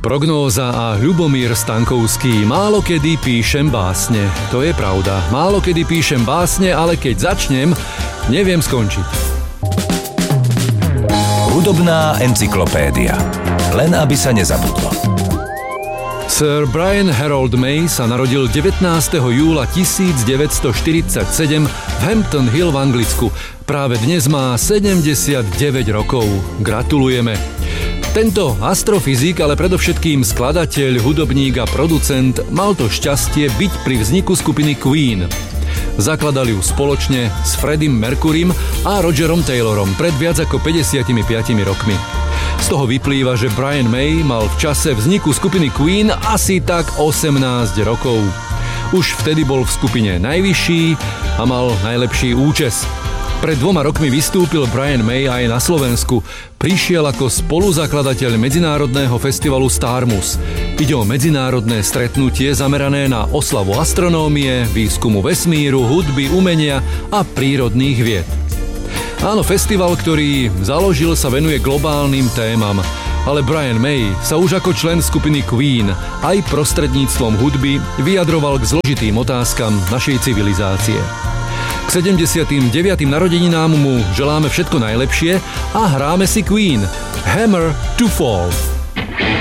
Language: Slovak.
Prognóza a Ľubomír Stankovský. Málo kedy píšem básne. To je pravda. Málo kedy píšem básne, ale keď začnem, neviem skončiť. Hudobná encyklopédia. Len aby sa nezabudlo. Sir Brian Harold May sa narodil 19. júla 1947 v Hampton Hill v Anglicku. Práve dnes má 79 rokov. Gratulujeme. Tento astrofyzik, ale predovšetkým skladateľ, hudobník a producent mal to šťastie byť pri vzniku skupiny Queen. Zakladali ju spoločne s Freddym Mercurym a Rogerom Taylorom pred viac ako 55 rokmi. Z toho vyplýva, že Brian May mal v čase vzniku skupiny Queen asi tak 18 rokov. Už vtedy bol v skupine najvyšší a mal najlepší účes. Pred 2 rokmi vystúpil Brian May aj na Slovensku. Prišiel ako spoluzakladateľ medzinárodného festivalu Starmus. Ide o medzinárodné stretnutie zamerané na oslavu astronómie, výskumu vesmíru, hudby, umenia a prírodných vied. Áno, festival, ktorý založil, sa venuje globálnym témam, ale Brian May sa už ako člen skupiny Queen aj prostredníctvom hudby vyjadroval k zložitým otázkam našej civilizácie. K 79. narodeninám mu želáme všetko najlepšie a hráme si Queen. Hammer to Fall.